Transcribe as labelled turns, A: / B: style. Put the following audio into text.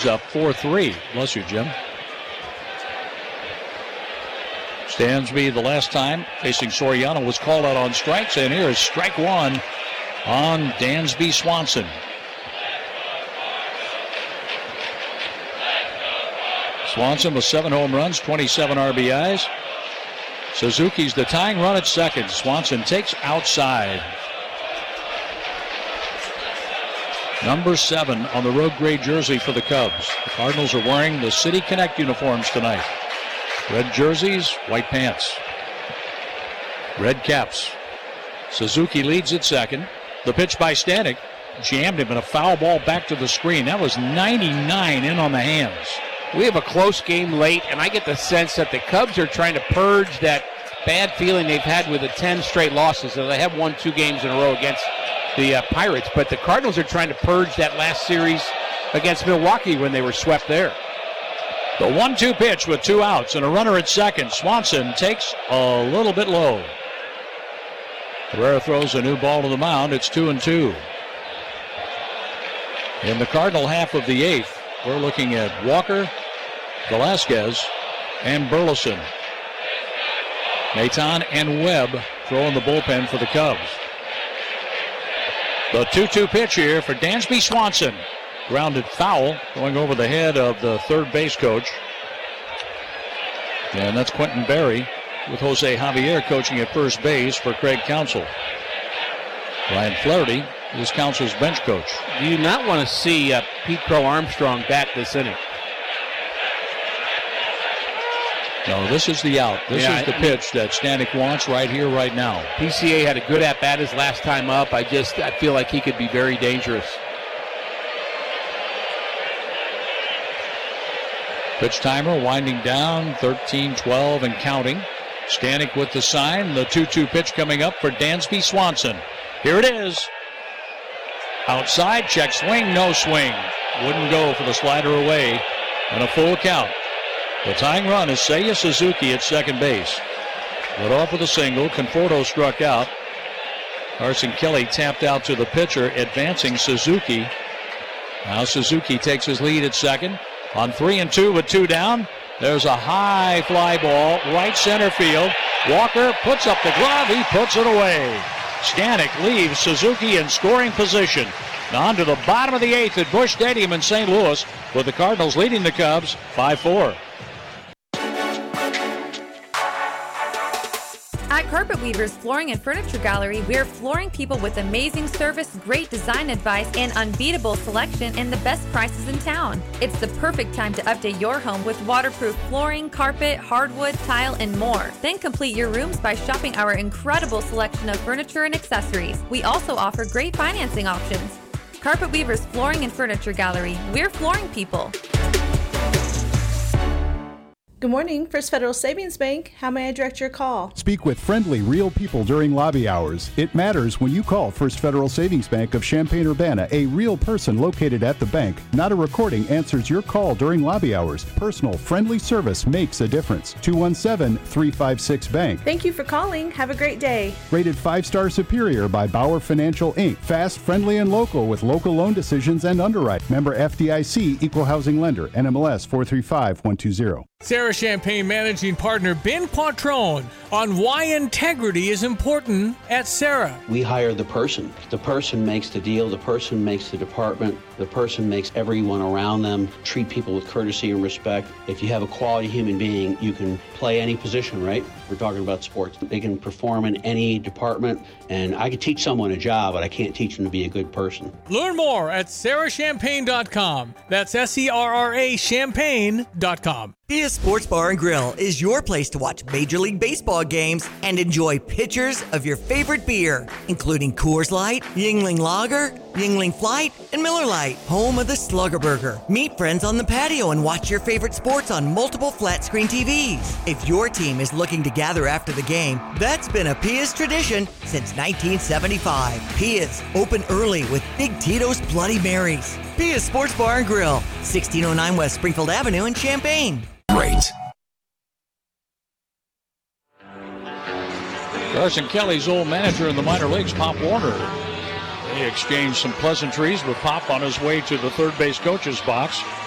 A: up 4-3. Bless you, Jim. Stansby, the last time facing Soriano, was called out on strikes, and here is strike one on Dansby Swanson. Swanson with 7 home runs, 27 RBIs. Suzuki's the tying run at second. Swanson takes outside. Number 7 on the road gray jersey for the Cubs. The Cardinals are wearing the City Connect uniforms tonight. Red jerseys, white pants. Red caps. Suzuki leads at second. The pitch by Stanek jammed him in a foul ball back to the screen. That was 99 in on the hands.
B: We have a close game late, and I get the sense that the Cubs are trying to purge that bad feeling they've had with the 10 straight losses. So they have won 2 games in a row against the Pirates, but the Cardinals are trying to purge that last series against Milwaukee when they were swept there.
A: The 1-2 pitch with 2 outs and a runner at second. Swanson takes a little bit low. Herrera throws a new ball to the mound. It's 2-2. In the Cardinal half of the 8th, we're looking at Walker, Velasquez, and Burleson. Maton and Webb throwing the bullpen for the Cubs. The 2-2 pitch here for Dansby Swanson. Grounded foul going over the head of the third base coach. And that's Quentin Berry with Jose Javier coaching at first base for Craig Counsell. Ryan Flaherty is Counsell's bench coach.
B: Do you not want to see Pete Crow Armstrong bat this inning?
A: No, this is the out. This is the pitch that Stanek wants right here, right now.
B: PCA had a good at-bat his last time up. I feel like he could be very dangerous.
A: Pitch timer winding down, 13-12 and counting. Stanek with the sign. The 2-2 pitch coming up for Dansby Swanson. Here it is. Outside, check swing, no swing. Wouldn't go for the slider away. And a full count. The tying run is Seiya Suzuki at second base. Led off with a single. Conforto struck out. Carson Kelly tapped out to the pitcher, advancing Suzuki. Now Suzuki takes his lead at second. On 3-2 with 2 down. There's a high fly ball, right center field. Walker puts up the glove. He puts it away. Stanek leaves Suzuki in scoring position. On to the bottom of the 8th at Busch Stadium in St. Louis, with the Cardinals leading the Cubs 5-4.
C: At Carpet Weavers Flooring and Furniture Gallery, we're flooring people with amazing service, great design advice, and unbeatable selection and the best prices in town. It's the perfect time to update your home with waterproof flooring, carpet, hardwood, tile, and more. Then complete your rooms by shopping our incredible selection of furniture and accessories. We also offer great financing options. Carpet Weavers Flooring and Furniture Gallery, we're flooring people.
D: Good morning, First Federal Savings Bank. How may I direct your call?
E: Speak with friendly, real people during lobby hours. It matters when you call First Federal Savings Bank of Champaign-Urbana. A real person located at the bank, not a recording, answers your call during lobby hours. Personal, friendly service makes a difference. 217-356-BANK.
D: Thank you for calling. Have a great day.
E: Rated 5-star superior by Bauer Financial, Inc. Fast, friendly, and local with local loan decisions and underwrite. Member FDIC, Equal Housing Lender, NMLS 435120.
F: Sarah Champagne Managing Partner Ben Quattrone on why integrity is important at Sarah.
G: We hire the person. The person makes the deal. The person makes the department. The person makes everyone around them treat people with courtesy and respect. If you have a quality human being, you can play any position, right? We're talking about sports. They can perform in any department, and I could teach someone a job, but I can't teach them to be a good person.
F: Learn more at sarahchampagne.com. That's SERRA champagne.com.
H: Pia Sports Bar and Grill is your place to watch Major League Baseball games and enjoy pitchers of your favorite beer, including Coors Light, Yuengling Lager, Yuengling Flight, and Miller Lite, home of the Slugger Burger. Meet friends on the patio and watch your favorite sports on multiple flat-screen TVs. If your team is looking to gather after the game, that's been a Pia's tradition since 1975. Pia's, open early with Big Tito's Bloody Marys. Pia's Sports Bar and Grill, 1609 West Springfield Avenue in Champaign.
I: Great.
A: Carson Kelly's old manager in the minor leagues, Pop Warner. He exchanged some pleasantries with Pop on his way to the third base coach's box.